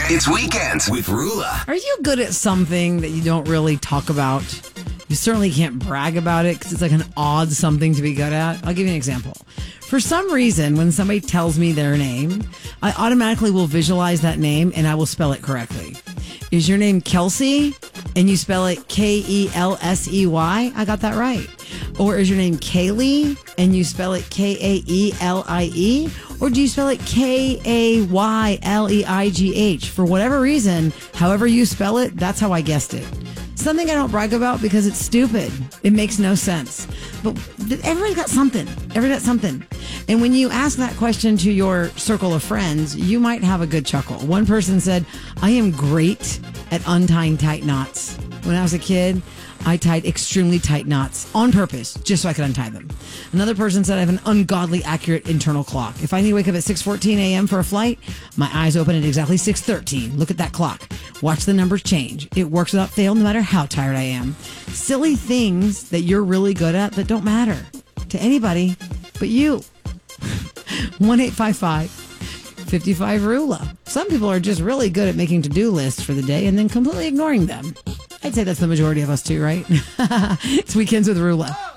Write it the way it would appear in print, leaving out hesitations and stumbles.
It's Weekends with Rula. Are you good at something that you don't really talk about? You certainly can't brag about it because it's like an odd something to be good at. I'll give you an example. For some reason, when somebody tells me their name, I automatically will visualize that name and I will spell it correctly. Is your name Kelsey and you spell it Kelsey? I got that right. Or is your name Kaylee and you spell it Kaelie? Or do you spell it Kayleigh? For whatever reason, however you spell it, that's how I guessed it. Something I don't brag about because it's stupid. It makes no sense. But everybody's got something. Everybody's got something. And when you ask that question to your circle of friends, you might have a good chuckle. One person said, I am great at untying tight knots. When I was a kid, I tied extremely tight knots on purpose, just so I could untie them. Another person said I have an ungodly accurate internal clock. If I need to wake up at 6:14 a.m. for a flight, my eyes open at exactly 6:13. Look at that clock. Watch the numbers change. It works without fail no matter how tired I am. Silly things that you're really good at that don't matter to anybody but you. 1-855-55-RULA. Some people are just really good at making to-do lists for the day and then completely ignoring them. I'd say that's the majority of us too, right? It's Weekends with Rula.